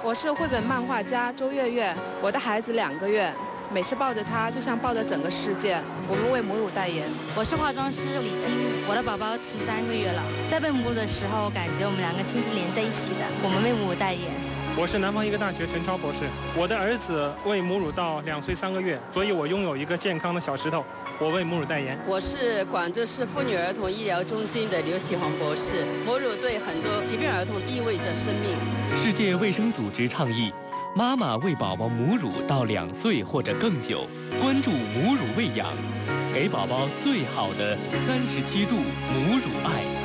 我是绘本漫画家周月月，我的孩子2个月，每次抱着他就像抱着整个世界。我们为母乳代言。 我是化妆师李晶，我的宝宝13个月了，在喂母乳的时候，感觉我们2个心是连在一起的。我们为母乳代言。 我是南方医科大学陈超博士，我的儿子喂母乳到2岁3个月，所以我拥有一个健康的小石头。我为母乳代言。 我是广州市妇女儿童医疗中心的刘启红博士。母乳对很多疾病儿童意味着生命。 世界卫生组织倡议，妈妈喂宝宝母乳到2岁或者更久，关注母乳喂养，给宝宝最好的37度母乳爱。